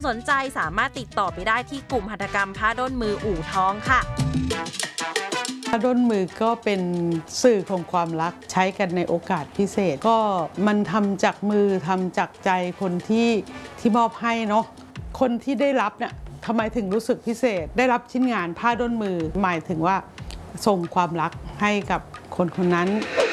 สนใจสามารถติดต่อไปได้ที่กลุ่มหัตถกรรมผ้าด้นมืออู่ทองค่ะผ้าด้นมือก็เป็นสื่อของความรักใช้กันในโอกาสพิเศษก็มันทำจากมือทำจากใจคนที่มอบให้เนาะคนที่ได้รับเนี่ยทำไมถึงรู้สึกพิเศษได้รับชิ้นงานผ้าด้นมือหมายถึงว่าส่งความรักให้กับคนคนนั้น